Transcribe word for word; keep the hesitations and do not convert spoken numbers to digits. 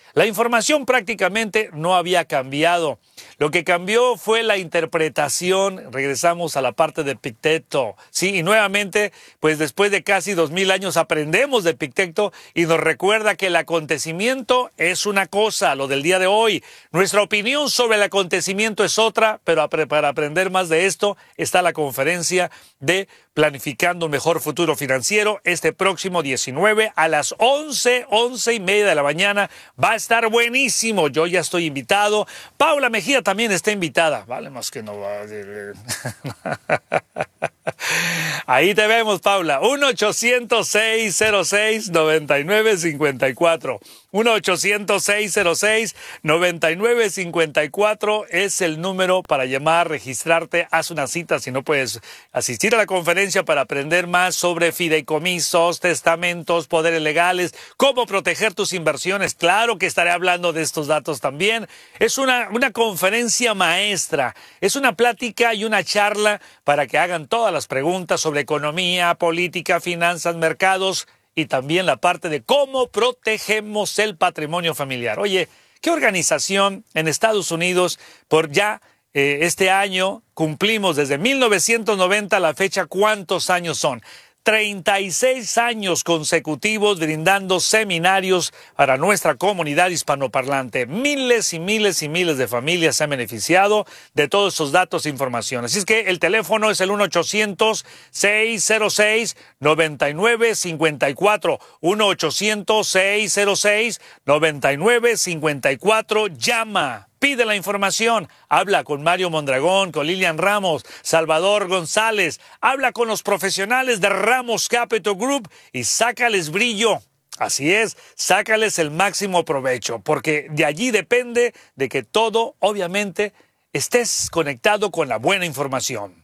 La información prácticamente no había cambiado. Lo que cambió fue la interpretación. Regresamos a la parte de Epicteto. Sí, y nuevamente, pues después de casi dos mil años aprendemos de Epicteto y nos recuerda que el acontecimiento es una cosa, lo del día de hoy. Nuestra opinión sobre el acontecimiento es otra, pero para aprender más de esto está la conferencia de Planificando un Mejor Futuro Financiero este próximo diecinueve a las once, once y media de la mañana. Va a estar buenísimo. Yo ya estoy invitado. Paula Mejía también está invitada. Vale, más que no va. Ahí te vemos, Paula. uno ochocientos, seiscientos seis, noventa y nueve cincuenta y cuatro. uno ochocientos, seiscientos seis, noventa y nueve cincuenta y cuatro es el número para llamar, registrarte. Haz una cita si no puedes asistir a la conferencia para aprender más sobre fideicomisos, testamentos, poderes legales, cómo proteger tus inversiones. Claro que estaré hablando de estos datos también. Es una, una conferencia maestra. Es una plática y una charla para que hagan todas las preguntas sobre economía, política, finanzas, mercados y también la parte de cómo protegemos el patrimonio familiar. Oye, ¿qué organización en Estados Unidos por ya eh, este año cumplimos desde mil novecientos noventa a la fecha? ¿Cuántos años son? treinta y seis años consecutivos brindando seminarios para nuestra comunidad hispanoparlante. Miles y miles y miles de familias se han beneficiado de todos esos datos e información. Así es que el teléfono es el uno ochocientos, seiscientos seis, noventa y nueve cincuenta y cuatro. uno ochocientos, seiscientos seis, noventa y nueve cincuenta y cuatro. Llama. Pide la información, habla con Mario Mondragón, con Lilian Ramos, Salvador González, habla con los profesionales de Ramos Capital Group y sácales brillo. Así es, sácales el máximo provecho, porque de allí depende de que todo, obviamente, estés conectado con la buena información.